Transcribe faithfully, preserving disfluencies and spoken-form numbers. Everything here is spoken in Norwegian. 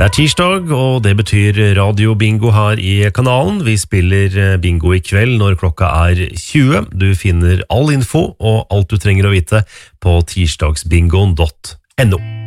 Det er tirsdag, og det betyr radiobingo her i kanalen. Vi spiller bingo i kveld når klokka er tjue. Du finner all info og alt du trenger å vite på tirsdagsbingoen punktum no.